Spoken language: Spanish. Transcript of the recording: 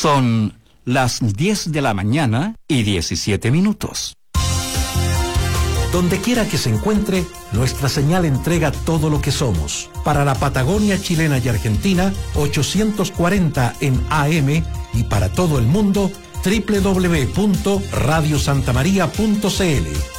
Son las 10 de la mañana y 17 minutos. Donde quiera que se encuentre, nuestra señal entrega todo lo que somos. Para la Patagonia chilena y argentina, 840 en AM, y para todo el mundo, www.radiosantamaria.cl.